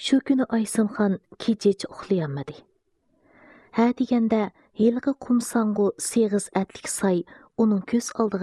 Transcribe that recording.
Shu kuni Aysimxon kechacha uxlayolmadi. Ha deganda, ھېلىقى قۇمساڭغۇ سېغىز ئەتلىك ساي ئۇنىڭ كۆز ئالدىغا